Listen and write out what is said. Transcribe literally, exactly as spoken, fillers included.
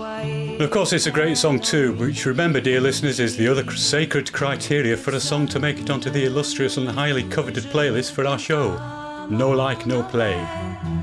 And of course it's a great song too, which, remember dear listeners, is the other sacred criteria for a song to make it onto the illustrious and highly coveted playlist for our show. No like, no play.